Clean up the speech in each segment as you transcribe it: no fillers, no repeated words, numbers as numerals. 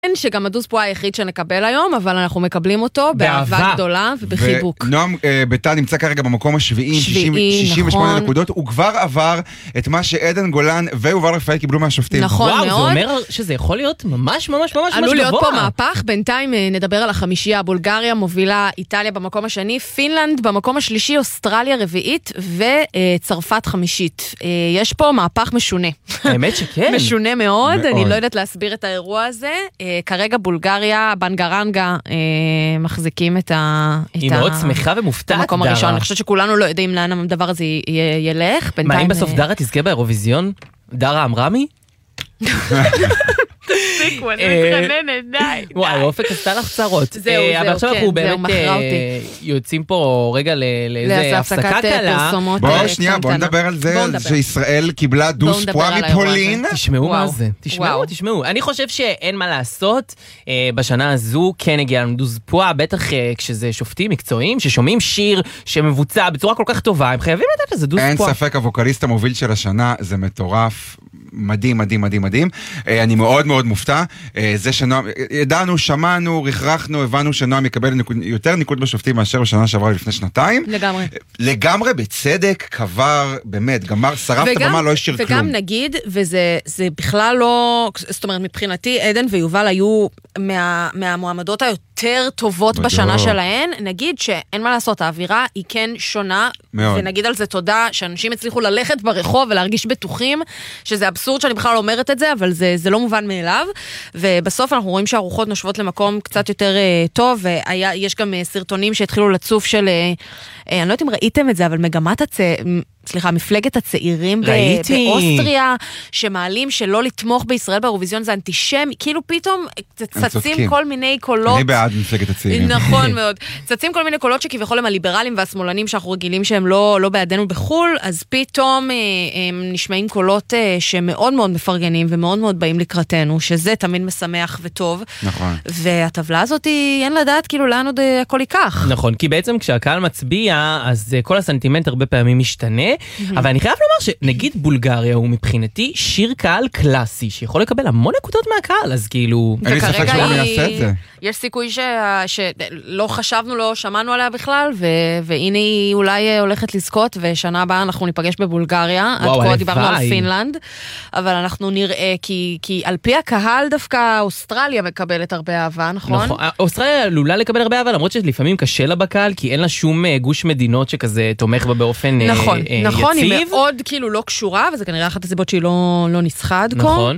שגם הדוז פה היחיד שנקבל היום, אבל אנחנו מקבלים אותו באהבה גדולה ובחיבוק. ונועם ביתן נמצא כרגע במקום השביעי, 68 נקודות, הוא כבר עבר את מה שעדן גולן ויובל רפאל קיבלו מהשופטים. נכון מאוד. וואו, זה אומר שזה יכול להיות ממש ממש ממש עלול להיות פה מהפך, בינתיים נדבר על החמישייה, בולגריה מובילה, איטליה במקום השני, פינלנד במקום השלישי, אוסטרליה רביעית וצרפת חמישית. יש פה מהפך משונה. האמת שכן. משונה מאוד, אני לא יודעת להסביר את האירוע הזה. כרגע בולגריה, בנגרנגה, מחזיקים את היא מאוד שמחה ומופתעת, המקום הראשון. אני חושבת שכולנו לא יודעים לאן הדבר הזה ילך. מה אם בסוף דרה תזכה באירוויזיון? דרה אמרמי? תפסיקו, אני מתחננת, די. וואי, אופק עשתה לך צרות. זהו, אבל עכשיו אנחנו באמת יוצאים פה רגע לאיזה הפסקה קלה. בואו נדבר על זה שישראל קיבלה דוס פואה מפולין. תשמעו מה זה, תשמעו. אני חושב שאין מה לעשות. בשנה הזו כן הגיע לנו דוס פואה, בטח כשזה שופטים מקצועיים ששומעים שיר שמבוצע בצורה כל כך טובה, הם חייבים לדעת לזה דוס פואה. אין ספק, הווקליסט המוביל של השנה זה מטורף. מדהים, מדהים, מדהים, מדהים. אני מאוד מאוד מופתע. זה שנועם, ידענו, שמענו, רכרחנו, הבנו שנועם יקבל יותר ניקוד בשופטים מאשר בשנה שעברה לפני שנתיים. לגמרי. לגמרי, בצדק, קבר, באמת, גמר, שרף את הבמה, לא השאיר כלום. וגם נגיד, וזה בכלל לא, זאת אומרת, מבחינתי, עדן ויובל היו מהמועמדות היותר טובות בשנה שלהן. נגיד שאין מה לעשות, האווירה היא כן שונה, ונגיד על זה תודה, שאנשים הצליחו ללכת ברחוב ולהרגיש בטוחים, שזה אבסורד שאני בכלל אומרת את זה, אבל זה לא מובן מאליו, ובסוף אנחנו רואים שהרוחות נושבות למקום קצת יותר טוב, ויש גם סרטונים שהתחילו לצוף של, אני לא יודעת אם ראיתם את זה, אבל מפלגת הצעירים באוסטריה, שמעלים שלא לתמוך בישראל באירוויזיון זה אנטישמי, כאילו פתאום צצים כל מיני קולות. אני בעד מפלגת הצעירים. נכון מאוד. צצים כל מיני קולות שכביכול הם הליברלים והשמאלנים שאנחנו רגילים שהם לא בעדנו בחול, אז פתאום הם נשמעים קולות שמאוד מאוד מפרגנים ומאוד מאוד באים לקראתנו, שזה תמיד משמח וטוב. נכון. והטבלה הזאת אין לדעת כאילו לאן עוד הכל ייקח. נכון, כי בעצם כשהקהל מצביע, אז כל הסנטימנט הרבה פעמים משתנה, אבל אני חייב לומר שנגיד בולגריה הוא מבחינתי שיר קהל קלאסי, שיכול לקבל המון נקודות מהקהל, אז כאילו... אין לי ספק שלא מנסה את זה. יש סיכוי שלא חשבנו, לא שמענו עליה בכלל, והנה היא אולי הולכת לזכות, ושנה הבאה אנחנו ניפגש בבולגריה, עד כה דיברנו על פינלנד, אבל אנחנו נראה, כי על פי הקהל דווקא אוסטרליה מקבלת הרבה אהבה, נכון? נכון, אוסטרליה עלולה לקבל הרבה אהבה, למרות שלפעמים קשה לה בקהל, כי אין לה שום גוש מדינות שכזה תומך בה באופן יציב. נכון, היא מאוד כאילו לא קשורה, וזה כנראה אחת הסיבות שהיא לא ניסחה עד כה. נכון.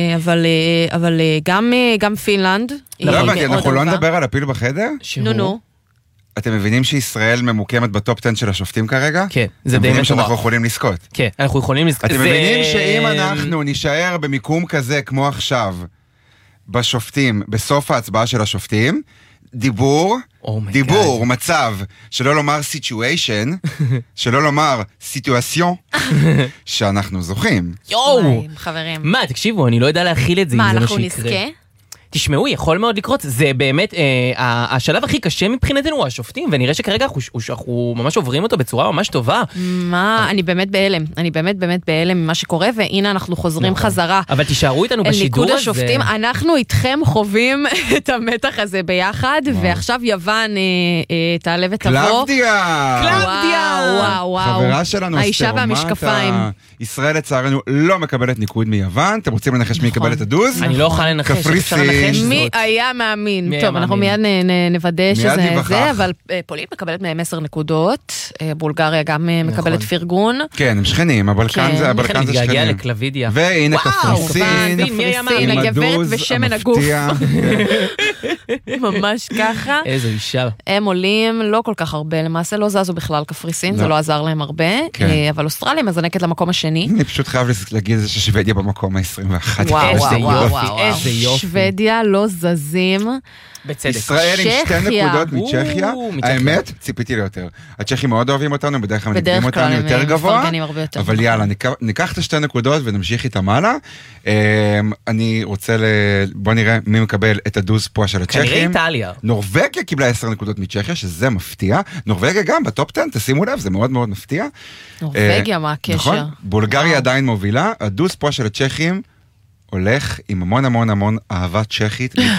אבל גם פינלנד. לא הבנתי, אנחנו לא נדבר על הפיל בחדר? נו. אתם מבינים שישראל ממוקמת בטופ 10 של השופטים כרגע? כן, זה די מבינים מטורף. שאנחנו יכולים לזכות. כן, אנחנו יכולים לזכות. אתם מבינים שאם אנחנו נשאר במיקום כזה כמו עכשיו, בשופטים, בסוף ההצבעה של השופטים, דיבור, מצב, שלא לומר situation, שלא לומר situation, שאנחנו זוכים. יואו! חברים. מה, תקשיבו, אני לא יודע להכיל את זה, מה, אם זה מה אנחנו שיקרה. נזכה? תשמעו, יכול מאוד לקרות, זה באמת, השלב הכי קשה מבחינתנו הוא השופטים, ונראה שכרגע אנחנו ממש עוברים אותו בצורה ממש טובה. מה, אני באמת בהלם ממה שקורה, והנה אנחנו חוזרים חזרה. אבל תישארו איתנו בשידור הזה. ניקוד השופטים, אנחנו איתכם חווים את המתח הזה ביחד, ועכשיו יוון תעלה ותבוא. קלאודיה! וואו. חברה שלנו, האישה והמשקפיים. ישראל לצערנו לא מקבלת ניקוד מיוון, אתם רוצים לנחש מי יקבל את הדוז? אני לא אוכל לנחש. מי היה מאמין? טוב, אנחנו מיד נוודא שזה זה, אבל פולין מקבלת מהם 10 נקודות, בולגריה גם מקבלת פרגון. כן, הם שכנים, הבלקן זה מתגעגע שכנים. לקלווידיה. והנה קפריסין, קפריסין, הגברת ושמן הגוף. ממש ככה. איזו אישה. הם עולים לא כל כך הרבה, למעשה לא זזו בכלל קפריסין, זה לא עזר להם הרבה, אבל אוסטרליה מזנקת למקום השני. אני פשוט חייב להגיד זה ששוודיה במקום ה-21. איזה יופי. שוודיה לא זזים. בצדק. ישראל עם 2 נקודות מצ'כיה. האמת, ציפיתי ליותר. הצ'כים מאוד אוהבים אותנו, בדרך כלל מנקדים אותנו יותר גבוה. אבל יאללה, ניקח את 2 נקודות ונמשיך איתם הלאה. אני רוצה בוא נראה מי מקבל את הדוז פה של הצ'כים. כנראה איטליה. נורווגיה קיבלה 10 נקודות מצ'כיה, שזה מפתיע. נורווגיה גם בטופ 10, תשימו לב, זה מאוד מאוד מפתיע. נורווגיה, מה הקשר? נכון? בולגריה עדיין מובילה. הדוז פה של הצ'כים הולך עם המון המון המון אהבה צ'כית.